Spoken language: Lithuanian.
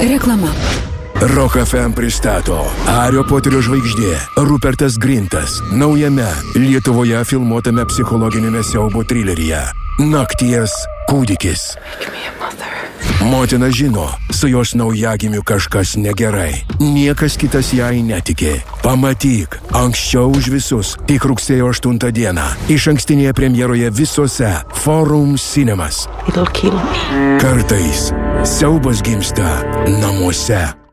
Reklama. Rock FM pristato Hario Poterio žvaigždė Rupertas Grintas naujame Lietuvoje filmuotame psichologinėme siaubo trileryje Nakties kūdikis. Motina žino, su jos naujagimiu kažkas negerai. Niekas kitas jai netikė. Pamatyk, anksčiau už visus, tik rugsėjo 8 dieną, išankstinėje premjeroje visose Forum Cinemas. Kartais siaubas gimsta namuose.